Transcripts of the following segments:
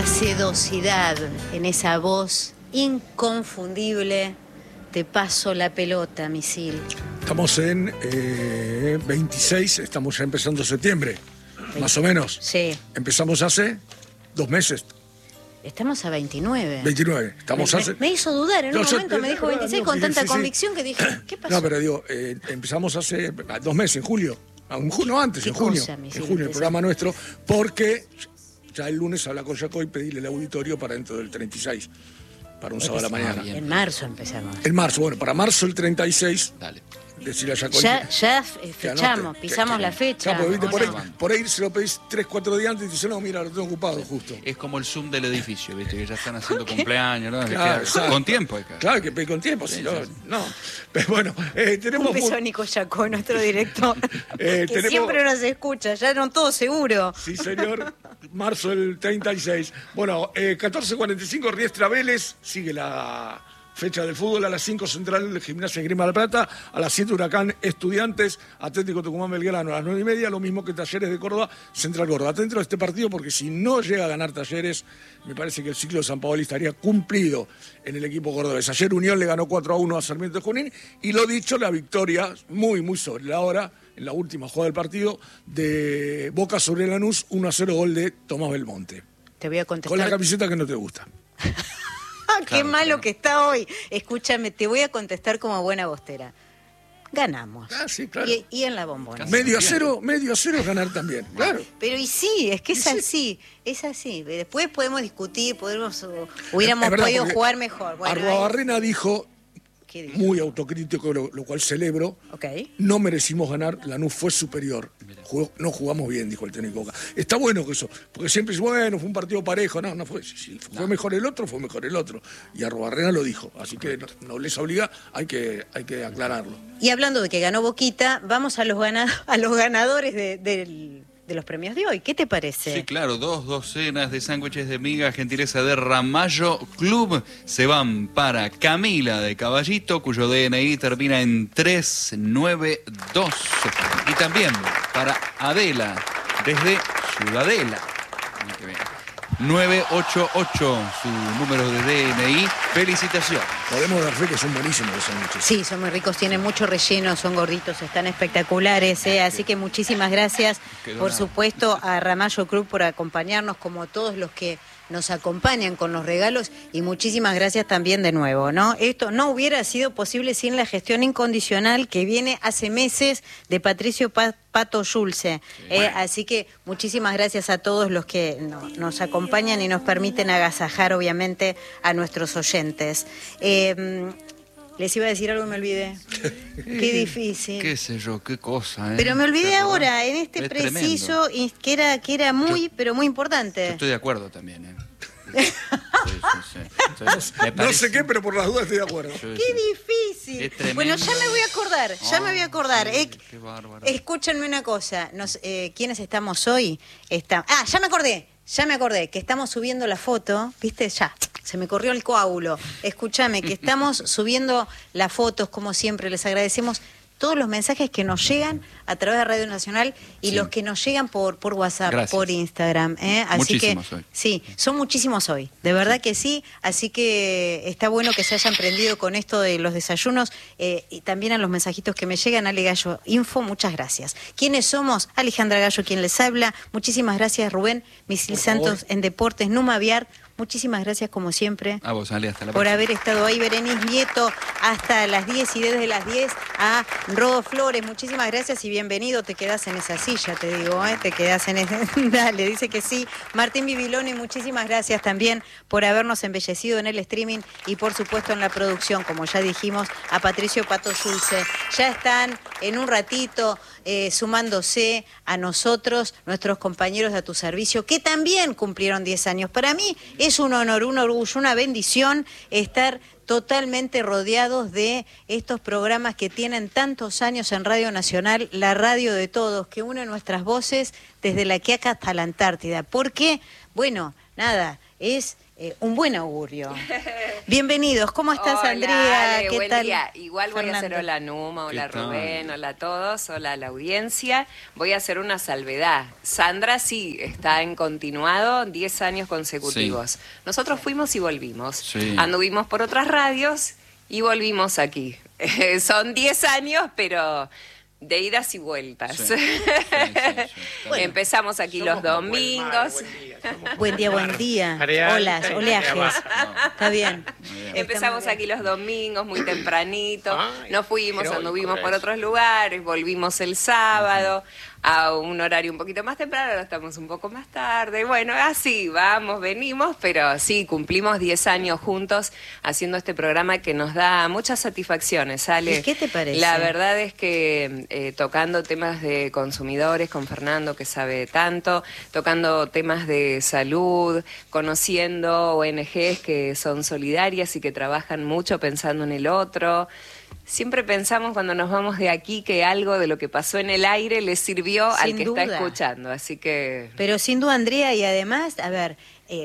esa sedosidad, en esa voz inconfundible. Te paso la pelota, Misil. Estamos en 26, estamos ya empezando septiembre, más o menos. Sí. Empezamos hace 2 meses. Estamos a 29. 29, estamos hace... Me hizo dudar, en un momento me dijo 26 con tanta convicción que dije, ¿qué pasó? No, pero digo, empezamos hace 2 meses, en julio. No, antes, en junio. En junio, el programa nuestro, porque ya el lunes habla con Jaco y pedirle el auditorio para dentro del 36, para un sábado a la mañana. Bien. En marzo empezamos. En marzo, bueno, para marzo el 36. Dale. Decirle a Jaco. Ya fechamos, pisamos la fecha. Claro, ¿viste? Por ahí se lo pedís 3, 4 días antes y dices, no, mira, lo tengo ocupado justo. Es como el Zoom del edificio, ¿viste? Que ya están haciendo cumpleaños, ¿no? Claro, con tiempo. Claro, que pedir con tiempo, si no. Pero bueno, tenemos... Un beso a Nico Jaco, nuestro director, que siempre nos escucha, ya no todo seguro. Sí, señor. Marzo del 36. Bueno, 14:45, Riestra Vélez, sigue la fecha del fútbol. A las 5, Central Gimnasia Esgrima de la Plata. A las 7, Huracán Estudiantes, Atlético Tucumán Belgrano. A las 9:30, lo mismo que Talleres de Córdoba, Central Córdoba. Atento a este partido porque si no llega a ganar Talleres, me parece que el ciclo de San Paoli estaría cumplido en el equipo cordobés. Ayer Unión le ganó 4-1 a Sarmiento de Junín y lo dicho, la victoria muy sobre la hora, en la última jugada del partido, de Boca sobre Lanús, 1-0, gol de Tomás Belmonte. Te voy a contestar. Con la camiseta que no te gusta. Qué malo que está hoy. Escúchame, te voy a contestar como buena bostera. Ganamos. Sí, claro. Y en la bombona. Medio a cero es ganar también, claro. Pero y sí, es que es así. Después podemos discutir, hubiéramos podido jugar mejor. Bueno, Arruabarrena dijo, muy autocrítico, lo cual celebro, no merecimos ganar, Lanús fue superior. No jugamos bien, dijo el técnico Boca. Está bueno que eso, porque siempre es bueno, fue un partido parejo. No fue. Si fue mejor el otro, fue mejor el otro. Y Arruabarrena lo dijo, así que no les obliga, hay que aclararlo. Y hablando de que ganó Boquita, vamos a los ganadores de los premios de hoy. ¿Qué te parece? Sí, claro, 2 docenas de sándwiches de miga, gentileza de Ramallo Club, se van para Camila de Caballito, cuyo DNI termina en 392. Y también para Adela, desde Ciudadela. 988, su número de DNI. Felicitaciones. Podemos dar fe que son buenísimos los sándwiches. Sí, son muy ricos, tienen mucho relleno, son gorditos, están espectaculares. Así que muchísimas gracias, por supuesto, a Ramallo Club por acompañarnos, como todos los que nos acompañan con los regalos, y muchísimas gracias también de nuevo, ¿no? Esto no hubiera sido posible sin la gestión incondicional que viene hace meses de Patricio Pato Schulze. Así que muchísimas gracias a todos los que nos acompañan y nos permiten agasajar, obviamente, a nuestros oyentes. Les iba a decir algo y me olvidé. Qué difícil. Qué sé yo, qué cosa. Pero me olvidé ahora, en este preciso, que era muy, pero muy importante. Yo estoy de acuerdo también, No sé qué, pero por las dudas estoy de acuerdo. Qué difícil. Bueno, ya me voy a acordar, Qué bárbaro. Escúchenme una cosa. ¿Quiénes estamos hoy? Ya me acordé, que estamos subiendo la foto, ¿viste? Ya, se me corrió el coágulo. Escúchame, que estamos subiendo las fotos, como siempre. Les agradecemos todos los mensajes que nos llegan a través de Radio Nacional y los que nos llegan por WhatsApp, gracias. Por Instagram. Así muchísimos que hoy. Sí, son muchísimos hoy, de verdad que sí. Así que está bueno que se hayan prendido con esto de los desayunos, y también a los mensajitos que me llegan. Ale Gallo Info, muchas gracias. ¿Quiénes somos? Alejandra Gallo, quien les habla. Muchísimas gracias, Rubén Misil Santos en Deportes, Numa Viar. Muchísimas gracias, como siempre, a vos, Ale, hasta la por próxima. haber estado ahí. Berenice Nieto, hasta las 10, y desde las 10 a Rodo Flores. Muchísimas gracias y bienvenido. Te quedás en esa silla, te digo, te quedás en ese... Dale, dice que sí. Martín Bibiloni, muchísimas gracias también por habernos embellecido en el streaming y, por supuesto, en la producción, como ya dijimos, a Patricio Pato Schulze. Ya están en un ratito sumándose a nosotros, nuestros compañeros de A Tu Servicio, que también cumplieron 10 años. Para mí es un honor, un orgullo, una bendición estar totalmente rodeados de estos programas que tienen tantos años en Radio Nacional, la radio de todos, que une nuestras voces desde La Quiaca hasta la Antártida. Porque, bueno, nada, es un buen augurio. Bienvenidos, ¿cómo estás, Hola, Andrea? Ale, ¿Qué buen tal? día. Igual voy a hacer Fernando. hola Numa, hola ¿Qué tal? Rubén, hola a todos, hola a la audiencia. Voy a hacer una salvedad. Sandra sí está en continuado 10 años consecutivos. Sí. Nosotros fuimos y volvimos. Sí. Anduvimos por otras radios y volvimos aquí. Son 10 años, pero de idas y vueltas. Sí. Sí, sí, sí. Empezamos aquí los domingos. Buen día. Mareal, Olas, ahí, oleajes. abajo. Está bien. bien. Empezamos aquí los domingos muy tempranito, Ay, nos fuimos, heroico anduvimos por eso. otros lugares, volvimos el sábado a un horario un poquito más temprano, ahora estamos un poco más tarde. Bueno, así vamos, venimos, pero sí, cumplimos 10 años juntos haciendo este programa que nos da muchas satisfacciones, Ale. ¿Y qué te parece? La verdad es que tocando temas de consumidores con Fernando, que sabe tanto, tocando temas de salud, conociendo ONGs que son solidarias y que trabajan mucho pensando en el otro. Siempre pensamos cuando nos vamos de aquí que algo de lo que pasó en el aire le sirvió al Sin que duda. está escuchando, así que... Pero sin duda, Andrea, y además, a ver,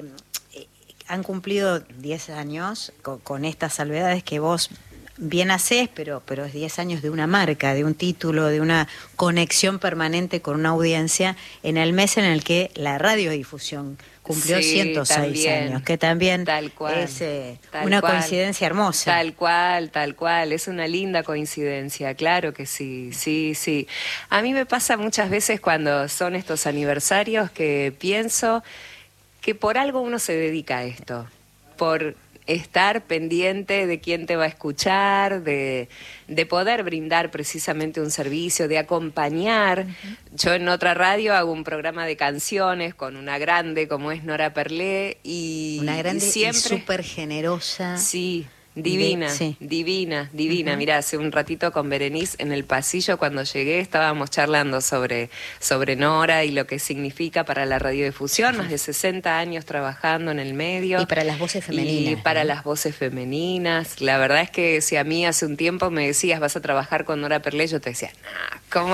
han cumplido 10 años con estas salvedades que vos bien hacés, pero es 10 años de una marca, de un título, de una conexión permanente con una audiencia en el mes en el que la radiodifusión cumplió Sí, 106 también. años, que también Tal cual, es tal una cual. coincidencia hermosa. Tal cual, es una linda coincidencia, claro que sí, sí, sí. A mí me pasa muchas veces cuando son estos aniversarios que pienso que por algo uno se dedica a esto, por estar pendiente de quién te va a escuchar, de poder brindar precisamente un servicio, de acompañar. Yo en otra radio hago un programa de canciones con una grande como es Nora Perlé y Una grande y y siempre súper generosa. Sí, divina, Sí. divina. Mirá, hace un ratito con Berenice en el pasillo cuando llegué estábamos charlando sobre Nora y lo que significa para la radiodifusión, más de 60 años trabajando en el medio. Y para las voces femeninas. Y para ¿no? las voces femeninas. La verdad es que si a mí hace un tiempo me decías vas a trabajar con Nora Perlé, yo te decía, nah, ¿cómo?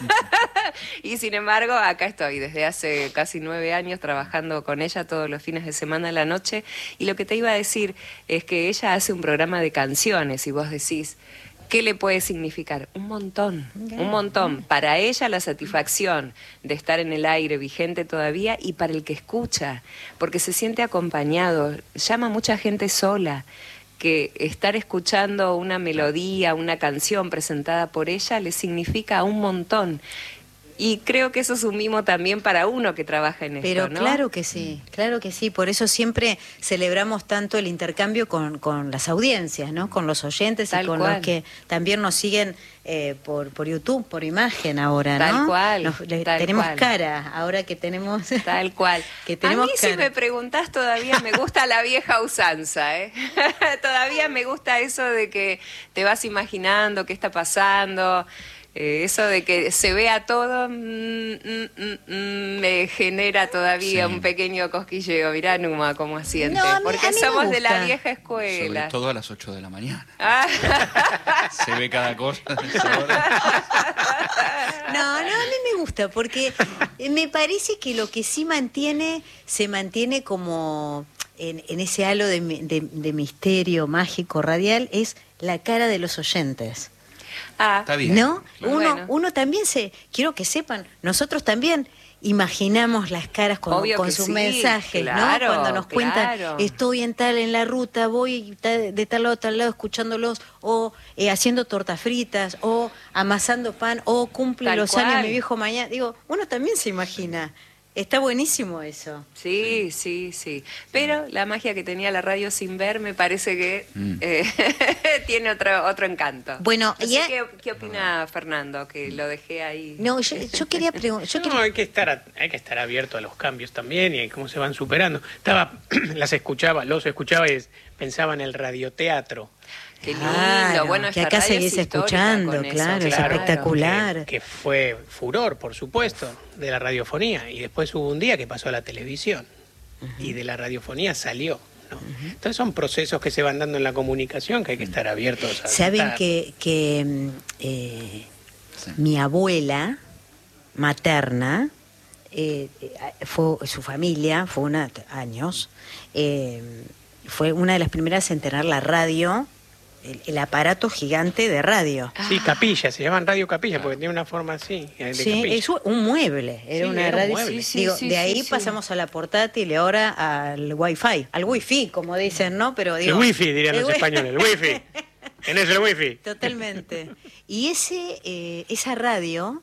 Y sin embargo, acá estoy desde hace casi 9 años trabajando con ella todos los fines de semana a la noche. Y lo que te iba a decir es que ella hace un programa de canciones y vos decís, ¿qué le puede significar? Un montón. Para ella la satisfacción de estar en el aire vigente todavía y para el que escucha, porque se siente acompañado. Llama mucha gente sola, que estar escuchando una melodía, una canción presentada por ella le significa un montón. Y creo que eso es un mimo también para uno que trabaja en Pero esto, ¿no? claro que sí, por eso siempre celebramos tanto el intercambio con las audiencias, ¿no? Con los oyentes Tal y con cual. los que también nos siguen por YouTube, por imagen ahora, Tal ¿no? cual, tal tenemos cual. cara, ahora que tenemos... Tal cual. Que tenemos a mí si cara. me preguntás todavía me gusta la vieja usanza, ¿eh? Todavía me gusta eso de que te vas imaginando qué está pasando. Eso de que se vea todo me genera todavía Sí. un pequeño cosquilleo. Mirá, Numa, cómo asiente. No, a mí Porque me somos de la gusta. vieja Sobre escuela. todo a las 8 de la mañana. Ah, Se ve cada cosa. a esa hora. No, a mí me gusta, porque me parece que lo que sí se mantiene como en ese halo de misterio mágico radial, es la cara de los oyentes. Está bien. ¿No? Claro. Bueno. Uno también quiero que sepan, nosotros también imaginamos las caras Obvio con que sus sí, mensajes, claro, ¿no? Cuando nos cuentan, claro. estoy en la ruta, voy de tal lado a tal lado escuchándolos, o haciendo tortas fritas, o amasando pan, o cumple Tal los cual. años mi viejo mañana. Digo, uno también se imagina. Está buenísimo eso. sí, sí, sí. Pero la magia que tenía la radio sin ver me parece que tiene otro encanto. Bueno, No sé ya- ¿qué opina Fernando? Que lo dejé ahí. No, yo quería preguntar... No, hay que estar abierto a los cambios también y a cómo se van superando. Los escuchaba y pensaba en el radioteatro. Qué lindo. Claro, Bueno, que esta acá radio seguís es histórica escuchando, con eso, claro, es espectacular. Que fue furor, por supuesto, de la radiofonía. Y después hubo un día que pasó a la televisión y de la radiofonía salió. ¿no? Entonces son procesos que se van dando en la comunicación que hay que estar abiertos a Saben aceptar. que mi abuela materna fue su familia, años, fue una de las primeras en tener la radio, el aparato gigante de radio. Sí, capilla, se llaman radio capilla porque tiene una forma así. De Sí, capilla. es un mueble, era Sí, una era un radio. mueble. Digo, de ahí pasamos a la portátil y ahora al wifi, como dicen, ¿no? Pero digo, El wifi, dirían los wi- españoles, el wifi. ¿Tenés el wifi? Totalmente. Y esa radio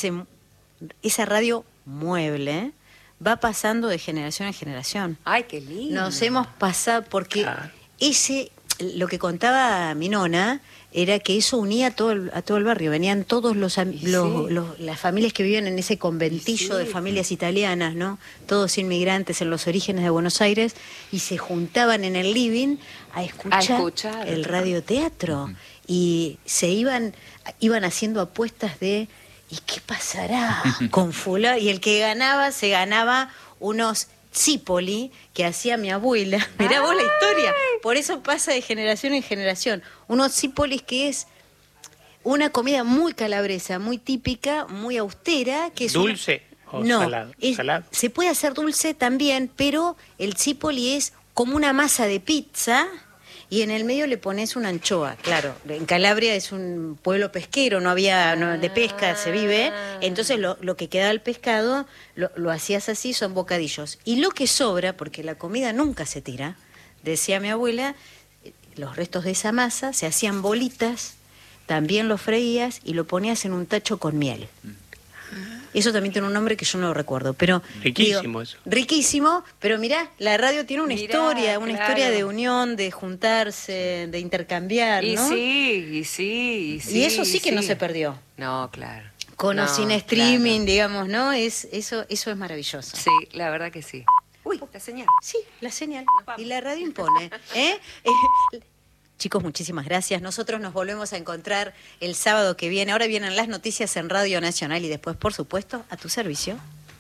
mueble va pasando de generación en generación. Ay, qué lindo. Nos hemos pasado, porque Claro. lo que contaba mi nona era que eso unía a todo el barrio. Venían todos las familias que vivían en ese conventillo de familias italianas, ¿no? Todos inmigrantes en los orígenes de Buenos Aires, y se juntaban en el living a escuchar el radioteatro. Y se iban haciendo apuestas de ¿y qué pasará con fulano? Y el que ganaba, se ganaba unos Zipoli que hacía mi abuela. Mirá vos la historia. Por eso pasa de generación en generación. Unos Zipolis que es una comida muy calabresa, muy típica, muy austera. Que es ¿Dulce o salado? ¿Salado? Se puede hacer dulce también, pero el Zipoli es como una masa de pizza y en el medio le pones una anchoa. Claro, en Calabria es un pueblo pesquero, de pesca se vive, entonces lo que queda del pescado lo hacías así, son bocadillos. Y lo que sobra, porque la comida nunca se tira, decía mi abuela, los restos de esa masa se hacían bolitas, también lo freías y lo ponías en un tacho con miel. Eso también tiene un nombre que yo no lo recuerdo, pero Riquísimo eso. Riquísimo, pero mirá, la radio tiene una historia claro. de unión, de juntarse, de intercambiar, Y ¿no? y eso sí que no se perdió. No, claro. Con o No, sin streaming, claro. digamos, ¿no? Eso es maravilloso. Sí, la verdad que sí. Uy, La señal. sí, la señal. Y la radio impone. Chicos, muchísimas gracias. Nosotros nos volvemos a encontrar el sábado que viene. Ahora vienen las noticias en Radio Nacional y después, por supuesto, a tu servicio.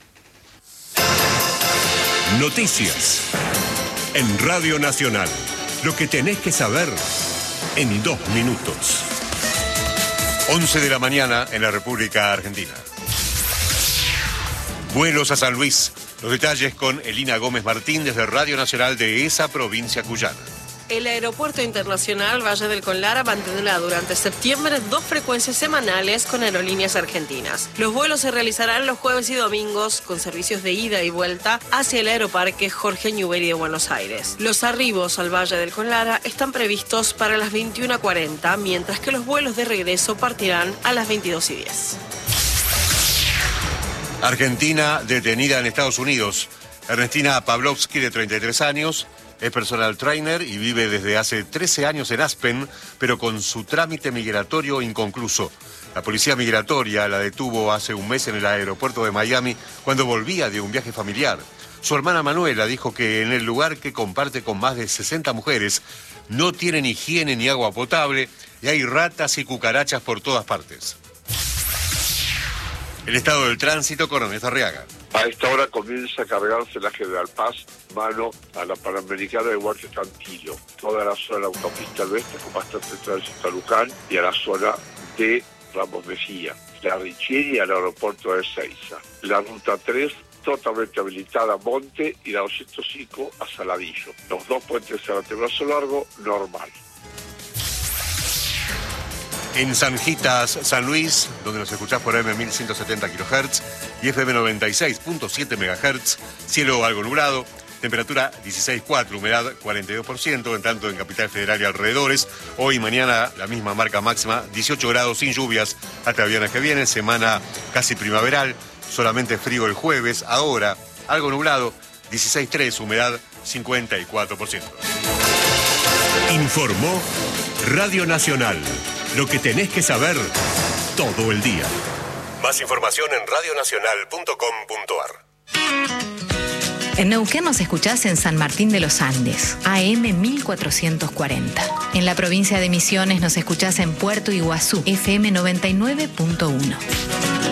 Noticias en Radio Nacional. Lo que tenés que saber en 2 minutos. 11 de la mañana en la República Argentina. Vuelos a San Luis. Los detalles con Elina Gómez Martín desde Radio Nacional de esa provincia cuyana. El Aeropuerto Internacional Valle del Conlara mantendrá durante septiembre 2 frecuencias semanales con aerolíneas argentinas. Los vuelos se realizarán los jueves y domingos con servicios de ida y vuelta hacia el Aeroparque Jorge Newbery de Buenos Aires. Los arribos al Valle del Conlara están previstos para las 21:40, mientras que los vuelos de regreso partirán a las 22:10. Argentina detenida en Estados Unidos. Ernestina Pavlovsky, de 33 años, es personal trainer y vive desde hace 13 años en Aspen, pero con su trámite migratorio inconcluso. La policía migratoria la detuvo hace un mes en el aeropuerto de Miami cuando volvía de un viaje familiar. Su hermana Manuela dijo que en el lugar que comparte con más de 60 mujeres no tienen higiene ni agua potable y hay ratas y cucarachas por todas partes. El estado del tránsito con Ernesto Arriaga. A esta hora comienza a cargarse la General Paz, mano a la Panamericana de Huarque Tranquilo. Toda la zona de la autopista al oeste con bastante tránsito a Luján y a la zona de Ramos Mejía. La Richieri al aeropuerto de Ezeiza. La ruta 3 totalmente habilitada a Monte y la 205 a Saladillo. Los 2 puentes a Brazo Largo, normal. En Sanjitas, San Luis, donde nos escuchás por AM 1170 kHz y FM 96.7 MHz, cielo algo nublado, temperatura 16,4, humedad 42%, en tanto en Capital Federal y alrededores. Hoy y mañana la misma marca máxima, 18 grados sin lluvias hasta el viernes que viene, semana casi primaveral, solamente frío el jueves, ahora algo nublado, 16,3, humedad 54%. Informó Radio Nacional. Lo que tenés que saber todo el día. Más información en radionacional.com.ar. En Neuquén nos escuchás en San Martín de los Andes, AM 1440. En la provincia de Misiones nos escuchás en Puerto Iguazú, FM 99.1.